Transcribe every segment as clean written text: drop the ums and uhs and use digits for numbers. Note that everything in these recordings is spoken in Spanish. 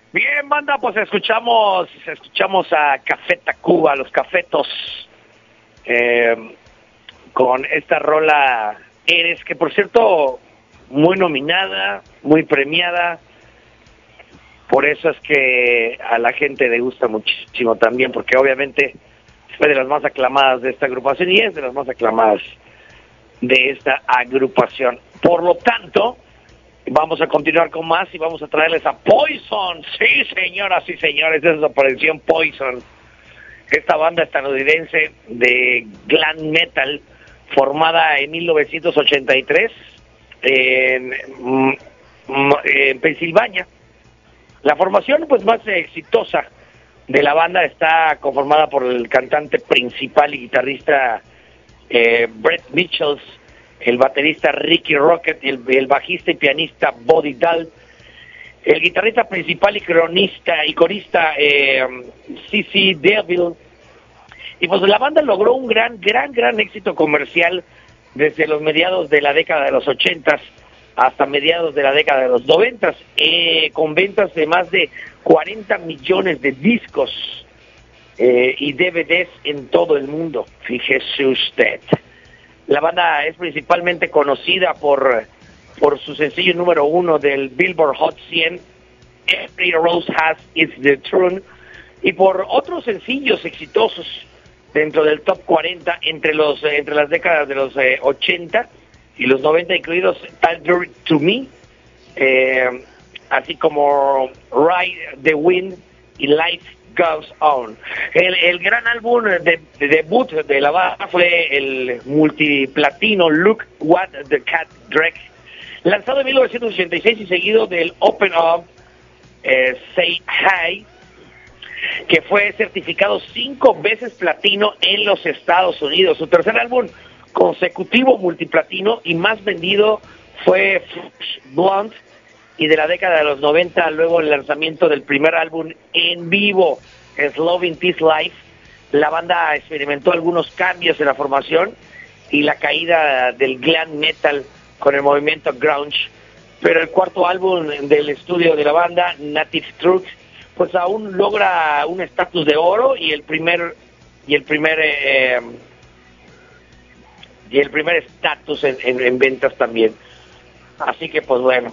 Bien, banda, pues escuchamos a Café Tacuba, los Cafetos, con esta rola Eres, que por cierto, muy nominada, muy premiada. Por eso es que a la gente le gusta muchísimo también, porque obviamente fue de las más aclamadas de esta agrupación y es de las más aclamadas de esta agrupación. Por lo tanto, vamos a continuar con más y vamos a traerles a Poison. Sí, señoras y señores, esa es la aparición Poison. Esta banda estadounidense de glam metal formada en 1983 en Pensilvania. La formación pues más exitosa de la banda está conformada por el cantante principal y guitarrista Brett Mitchells, el baterista Ricky Rocket, el bajista y pianista Buddy Dahl, el guitarrista principal y corista CC Deville. Y pues la banda logró un gran éxito comercial desde los mediados de la década de los 80 hasta mediados de la década de los 90, con ventas de más de 40 millones de discos y DVDs en todo el mundo. Fíjese usted. La banda es principalmente conocida por su sencillo número 1 del Billboard Hot 100, Every Rose Has Its Thorn, y por otros sencillos exitosos dentro del top 40 entre las décadas de los 80 y los 90, incluidos Talk to Me, así como Ride the Wind y Life Goes On. El gran álbum de debut de la banda fue el multiplatino Look What the Cat Drank, lanzado en 1986 y seguido del Open Up Say Hi, que fue certificado 5 veces platino en los Estados Unidos. Su tercer álbum consecutivo multiplatino y más vendido fue Blonde, y de la década de los 90, luego el lanzamiento del primer álbum en vivo, Loving This Life, la banda experimentó algunos cambios en la formación y la caída del glam metal con el movimiento grunge, pero el cuarto álbum del estudio de la banda, Native Truth, pues aún logra un estatus de oro y el primer estatus en ventas también. Así que pues bueno,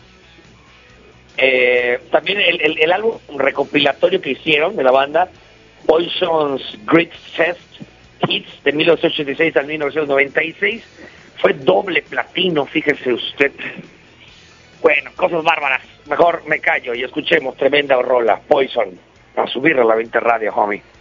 también el álbum recopilatorio que hicieron de la banda, Poison's Greatest Hits, de 1986 al 1996, fue doble platino, fíjese usted. Bueno, cosas bárbaras. Mejor me callo y escuchemos tremenda rola, Poison, a subir a la 20 radio, homie.